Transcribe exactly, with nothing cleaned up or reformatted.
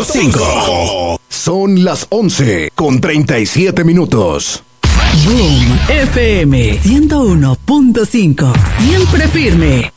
cinco. Son las once con treinta y siete minutos. Boom F M ciento uno punto cinco. Siempre firme.